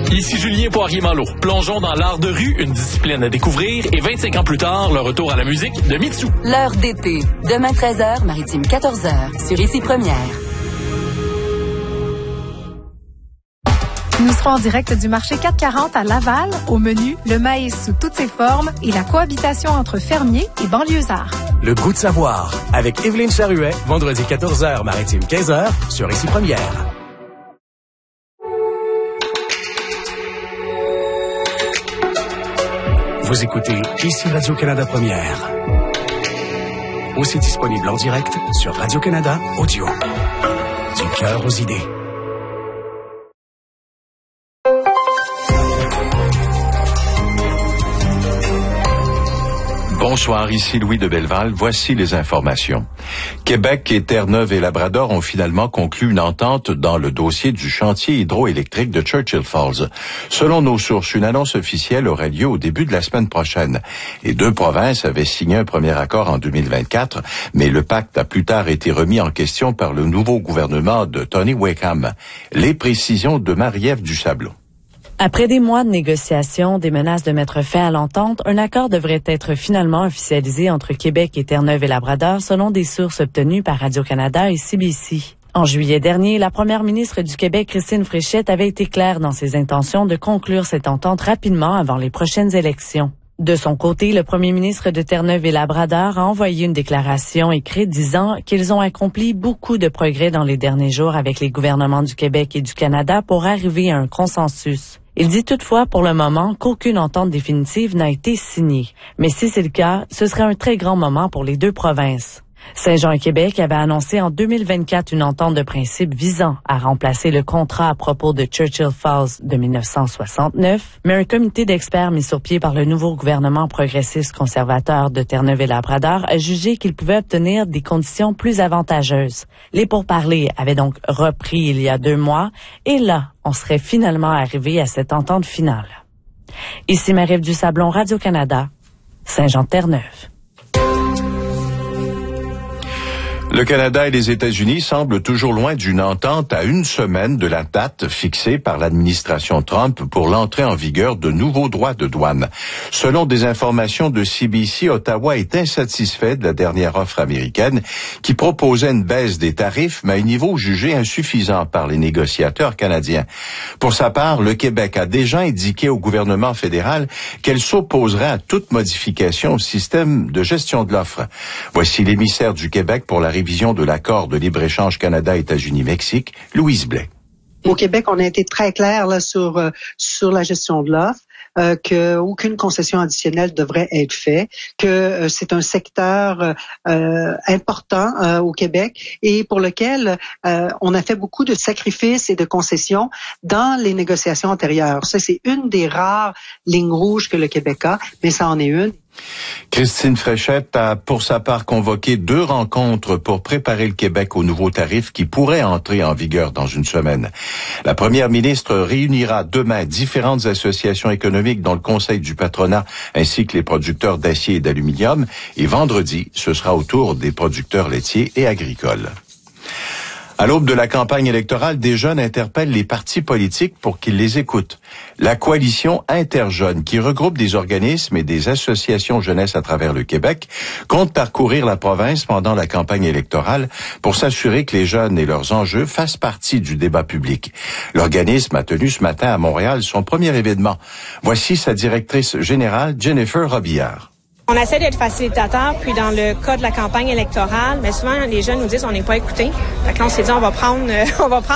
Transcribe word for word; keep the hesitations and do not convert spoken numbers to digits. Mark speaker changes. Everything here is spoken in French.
Speaker 1: Ici Julien Poirier-Malo. Plongeons dans l'art de rue, une discipline à découvrir, et vingt-cinq ans plus tard, le retour à la musique de Mitsou.
Speaker 2: L'heure d'été. Demain treize heures, Maritime quatorze heures, sur Ici Première.
Speaker 3: Nous serons en direct du marché quatre cent quarante à Laval. Au menu, le maïs sous toutes ses formes et la cohabitation entre fermiers et banlieusards.
Speaker 4: Le goût de savoir, avec Évelyne Charuet, vendredi quatorze heures, Maritime quinze heures, sur Ici Première. Vous écoutez Ici Radio-Canada Première. Aussi disponible en direct sur Radio-Canada Audio. Du cœur aux idées.
Speaker 5: Bonsoir, ici Louis de Belleval. Voici les informations. Québec et Terre-Neuve et Labrador ont finalement conclu une entente dans le dossier du chantier hydroélectrique de Churchill Falls. Selon nos sources, une annonce officielle aurait lieu au début de la semaine prochaine. Les deux provinces avaient signé un premier accord en deux mille vingt-quatre, mais le pacte a plus tard été remis en question par le nouveau gouvernement de Tony Wakeham. Les précisions de Marie-Ève Dusablon.
Speaker 6: Après des mois de négociations, des menaces de mettre fin à l'entente, un accord devrait être finalement officialisé entre Québec et Terre-Neuve et Labrador, selon des sources obtenues par Radio-Canada et C B C. En juillet dernier, la première ministre du Québec, Christine Fréchette, avait été claire dans ses intentions de conclure cette entente rapidement avant les prochaines élections. De son côté, le premier ministre de Terre-Neuve et Labrador a envoyé une déclaration écrite disant qu'ils ont accompli beaucoup de progrès dans les derniers jours avec les gouvernements du Québec et du Canada pour arriver à un consensus. Il dit toutefois pour le moment qu'aucune entente définitive n'a été signée. Mais si c'est le cas, ce serait un très grand moment pour les deux provinces. Saint-Jean-et-Québec avait annoncé en deux mille vingt-quatre une entente de principe visant à remplacer le contrat à propos de Churchill Falls de mille neuf cent soixante-neuf, mais un comité d'experts mis sur pied par le nouveau gouvernement progressiste conservateur de Terre-Neuve et Labrador a jugé qu'il pouvait obtenir des conditions plus avantageuses. Les pourparlers avaient donc repris il y a deux mois, et là, on serait finalement arrivé à cette entente finale. Ici Marie-Ève Dusablon, Radio-Canada, Saint-Jean-Terre-Neuve.
Speaker 5: Le Canada et les États-Unis semblent toujours loin d'une entente à une semaine de la date fixée par l'administration Trump pour l'entrée en vigueur de nouveaux droits de douane. Selon des informations de C B C, Ottawa est insatisfait de la dernière offre américaine qui proposait une baisse des tarifs, mais à un niveau jugé insuffisant par les négociateurs canadiens. Pour sa part, le Québec a déjà indiqué au gouvernement fédéral qu'elle s'opposerait à toute modification au système de gestion de l'offre. Voici l'émissaire du Québec pour la révision de l'accord de libre-échange Canada-États-Unis-Mexique, Louise Blais.
Speaker 7: Au Québec, on a été très clair là, sur euh, sur la gestion de l'offre, euh, qu'aucune concession additionnelle devrait être faite, que euh, c'est un secteur euh, important euh, au Québec et pour lequel euh, on a fait beaucoup de sacrifices et de concessions dans les négociations antérieures. Ça, c'est une des rares lignes rouges que le Québec a, mais ça en est une.
Speaker 5: Christine Fréchette a pour sa part convoqué deux rencontres pour préparer le Québec aux nouveaux tarifs qui pourraient entrer en vigueur dans une semaine. La première ministre réunira demain différentes associations économiques dont le Conseil du patronat ainsi que les producteurs d'acier et d'aluminium et vendredi, ce sera au tour des producteurs laitiers et agricoles. À l'aube de la campagne électorale, des jeunes interpellent les partis politiques pour qu'ils les écoutent. La coalition Interjeunes, qui regroupe des organismes et des associations jeunesse à travers le Québec, compte parcourir la province pendant la campagne électorale pour s'assurer que les jeunes et leurs enjeux fassent partie du débat public. L'organisme a tenu ce matin à Montréal son premier événement. Voici sa directrice générale, Jennifer Robillard.
Speaker 8: On essaie d'être facilitateur, puis dans le cas de la campagne électorale, mais souvent les jeunes nous disent on n'est pas écoutés. Fait que là, on s'est dit on va prendre, euh, on va prendre